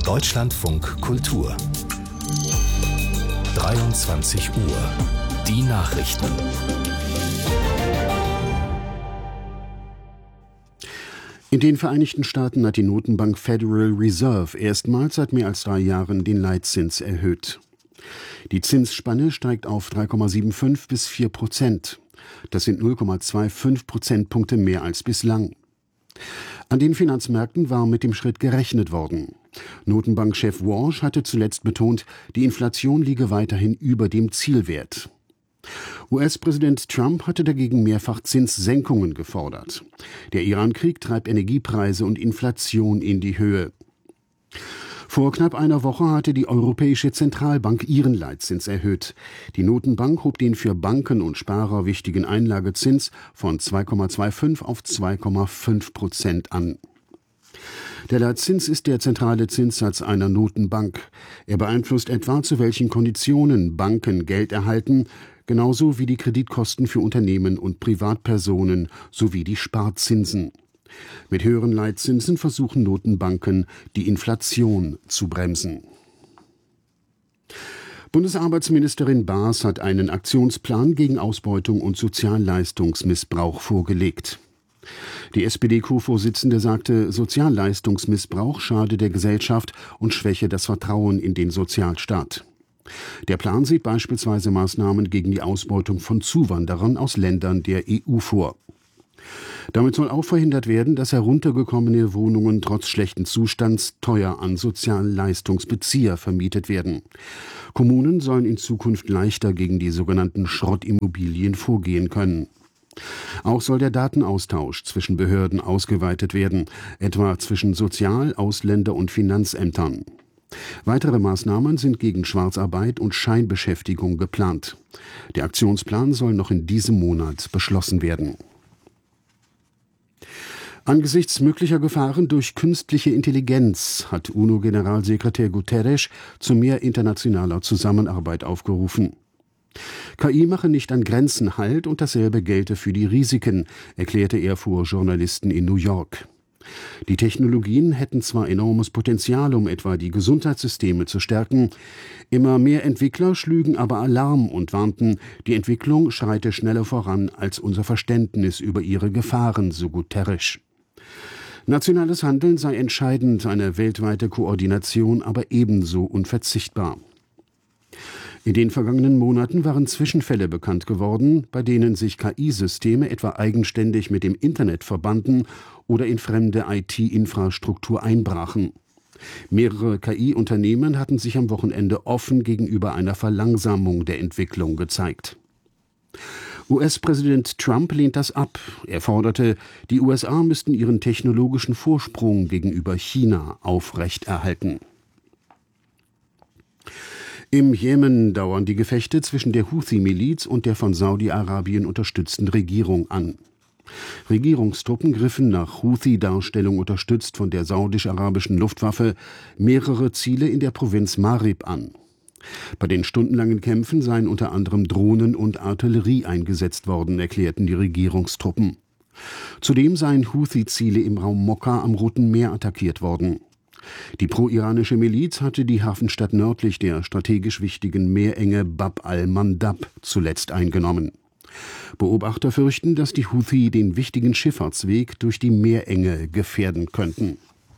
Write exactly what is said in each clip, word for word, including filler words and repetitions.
Deutschlandfunk Kultur. dreiundzwanzig Uhr. Die Nachrichten. In den Vereinigten Staaten hat die Notenbank Federal Reserve erstmals seit mehr als drei Jahren den Leitzins erhöht. Die Zinsspanne steigt auf drei Komma fünfundsiebzig bis vier Prozent. Das sind null Komma fünfundzwanzig Prozentpunkte mehr als bislang. An den Finanzmärkten war mit dem Schritt gerechnet worden. Notenbankchef Walsh hatte zuletzt betont, die Inflation liege weiterhin über dem Zielwert. U S-Präsident Trump hatte dagegen mehrfach Zinssenkungen gefordert. Der Irankrieg treibt Energiepreise und Inflation in die Höhe. Vor knapp einer Woche hatte die Europäische Zentralbank ihren Leitzins erhöht. Die Notenbank hob den für Banken und Sparer wichtigen Einlagezins von zwei Komma fünfundzwanzig auf zwei Komma fünf Prozent an. Der Leitzins ist der zentrale Zinssatz einer Notenbank. Er beeinflusst etwa, zu welchen Konditionen Banken Geld erhalten, genauso wie die Kreditkosten für Unternehmen und Privatpersonen sowie die Sparzinsen. Mit höheren Leitzinsen versuchen Notenbanken, die Inflation zu bremsen. Bundesarbeitsministerin Baas hat einen Aktionsplan gegen Ausbeutung und Sozialleistungsmissbrauch vorgelegt. Die S P D-Co-Vorsitzende sagte, Sozialleistungsmissbrauch schade der Gesellschaft und schwäche das Vertrauen in den Sozialstaat. Der Plan sieht beispielsweise Maßnahmen gegen die Ausbeutung von Zuwanderern aus Ländern der E U vor. Damit soll auch verhindert werden, dass heruntergekommene Wohnungen trotz schlechten Zustands teuer an Sozialleistungsbezieher vermietet werden. Kommunen sollen in Zukunft leichter gegen die sogenannten Schrottimmobilien vorgehen können. Auch soll der Datenaustausch zwischen Behörden ausgeweitet werden, etwa zwischen Sozial-, Ausländer- und Finanzämtern. Weitere Maßnahmen sind gegen Schwarzarbeit und Scheinbeschäftigung geplant. Der Aktionsplan soll noch in diesem Monat beschlossen werden. Angesichts möglicher Gefahren durch künstliche Intelligenz hat UNO-Generalsekretär Guterres zu mehr internationaler Zusammenarbeit aufgerufen. K I mache nicht an Grenzen Halt und dasselbe gelte für die Risiken, erklärte er vor Journalisten in New York. Die Technologien hätten zwar enormes Potenzial, um etwa die Gesundheitssysteme zu stärken, immer mehr Entwickler schlügen aber Alarm und warnten, die Entwicklung schreite schneller voran als unser Verständnis über ihre Gefahren, so Guterres. Nationales Handeln sei entscheidend, eine weltweite Koordination aber ebenso unverzichtbar. In den vergangenen Monaten waren Zwischenfälle bekannt geworden, bei denen sich K I-Systeme etwa eigenständig mit dem Internet verbanden oder in fremde I T-Infrastruktur einbrachen. Mehrere K I-Unternehmen hatten sich am Wochenende offen gegenüber einer Verlangsamung der Entwicklung gezeigt. U S-Präsident Trump lehnt das ab. Er forderte, die U S A müssten ihren technologischen Vorsprung gegenüber China aufrechterhalten. Im Jemen dauern die Gefechte zwischen der Houthi-Miliz und der von Saudi-Arabien unterstützten Regierung an. Regierungstruppen griffen nach Houthi-Darstellung unterstützt von der saudisch-arabischen Luftwaffe mehrere Ziele in der Provinz Marib an. Bei den stundenlangen Kämpfen seien unter anderem Drohnen und Artillerie eingesetzt worden, erklärten die Regierungstruppen. Zudem seien Houthi-Ziele im Raum Mokka am Roten Meer attackiert worden. Die pro-iranische Miliz hatte die Hafenstadt nördlich der strategisch wichtigen Meerenge Bab al-Mandab zuletzt eingenommen. Beobachter fürchten, dass die Houthi den wichtigen Schifffahrtsweg durch die Meerenge gefährden könnten.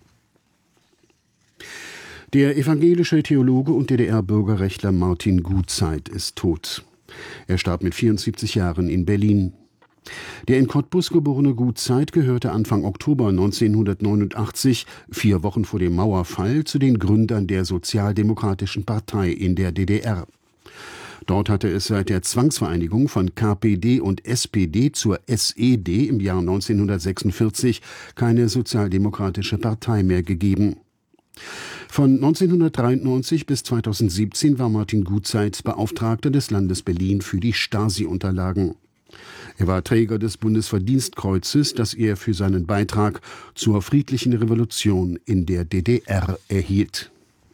Der evangelische Theologe und D D R-Bürgerrechtler Martin Gutzeit ist tot. Er starb mit vierundsiebzig Jahren in Berlin. Der in Cottbus geborene Gutzeit gehörte Anfang Oktober neunzehnhundertneunundachtzig, vier Wochen vor dem Mauerfall, zu den Gründern der Sozialdemokratischen Partei in der D D R. Dort hatte es seit der Zwangsvereinigung von K P D und S P D zur S E D im Jahr neunzehnhundertsechsundvierzig keine sozialdemokratische Partei mehr gegeben. Von neunzehnhundertdreiundneunzig bis zweitausendsiebzehn war Martin Gutzeit Beauftragter des Landes Berlin für die Stasi-Unterlagen. Er war Träger des Bundesverdienstkreuzes, das er für seinen Beitrag zur friedlichen Revolution in der D D R erhielt.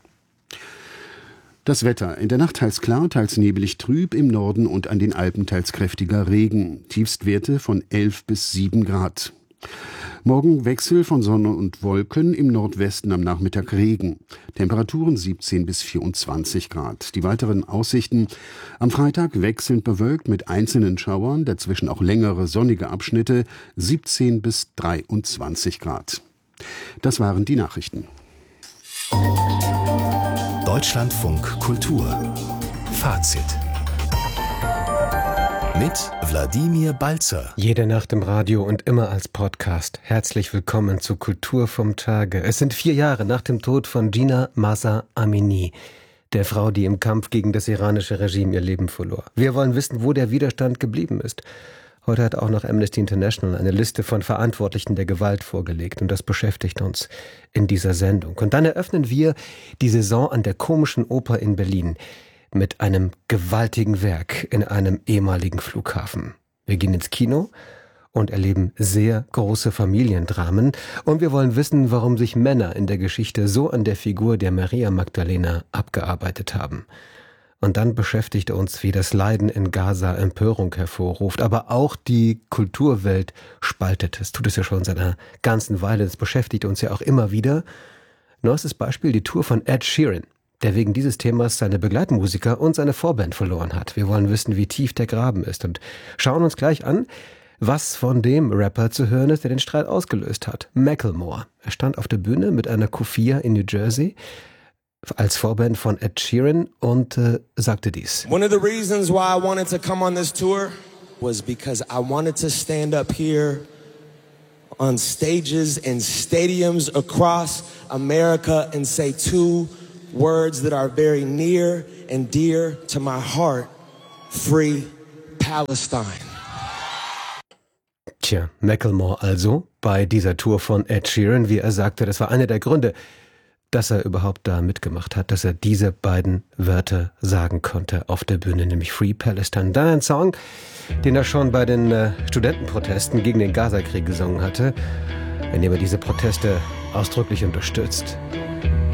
Das Wetter. In der Nacht teils klar, teils nebelig trüb, im Norden und an den Alpen teils kräftiger Regen. Tiefstwerte von elf bis sieben Grad. Morgen Wechsel von Sonne und Wolken, im Nordwesten am Nachmittag Regen. Temperaturen siebzehn bis vierundzwanzig Grad. Die weiteren Aussichten: am Freitag wechselnd bewölkt mit einzelnen Schauern, dazwischen auch längere sonnige Abschnitte, siebzehn bis dreiundzwanzig Grad. Das waren die Nachrichten. Deutschlandfunk Kultur Fazit mit Wladimir Balzer. Jede Nacht im Radio und immer als Podcast. Herzlich willkommen zu Kultur vom Tage. Es sind vier Jahre nach dem Tod von Jina Mahsa Amini, der Frau, die im Kampf gegen das iranische Regime ihr Leben verlor. Wir wollen wissen, wo der Widerstand geblieben ist. Heute hat auch noch Amnesty International eine Liste von Verantwortlichen der Gewalt vorgelegt, und das beschäftigt uns in dieser Sendung. Und dann eröffnen wir die Saison an der Komischen Oper in Berlin mit einem gewaltigen Werk in einem ehemaligen Flughafen. Wir gehen ins Kino und erleben sehr große Familiendramen, und wir wollen wissen, warum sich Männer in der Geschichte so an der Figur der Maria Magdalena abgearbeitet haben. Und dann beschäftigt uns, wie das Leiden in Gaza Empörung hervorruft, aber auch die Kulturwelt spaltet. Das tut es ja schon seit einer ganzen Weile, das beschäftigt uns ja auch immer wieder. Neuestes Beispiel, die Tour von Ed Sheeran, der wegen dieses Themas seine Begleitmusiker und seine Vorband verloren hat. Wir wollen wissen, wie tief der Graben ist, und schauen uns gleich an, was von dem Rapper zu hören ist, der den Streit ausgelöst hat. Macklemore. Er stand auf der Bühne mit einer Kufia in New Jersey als Vorband von Ed Sheeran und äh, sagte dies. One of the reasons why I wanted to come on this tour was because I wanted to stand up here on stages and stadiums across America and say two words that are very near and dear to my heart: Free Palestine. Tja, Macklemore also bei dieser Tour von Ed Sheeran, wie er sagte, das war einer der Gründe, dass er überhaupt da mitgemacht hat, dass er diese beiden Wörter sagen konnte auf der Bühne, nämlich Free Palestine. Dann ein Song, den er schon bei den äh, Studentenprotesten gegen den Gazakrieg gesungen hatte, in dem er diese Proteste ausdrücklich unterstützt.